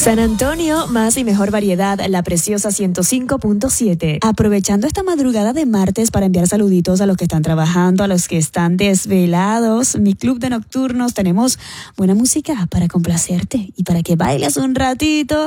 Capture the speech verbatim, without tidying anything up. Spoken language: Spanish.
San Antonio, más y mejor variedad, La Preciosa ciento cinco punto siete. Aprovechando esta madrugada de martes para enviar saluditos a los que están trabajando, a los que están desvelados. Mi club de nocturnos, tenemos buena música para complacerte y para que bailes un ratito.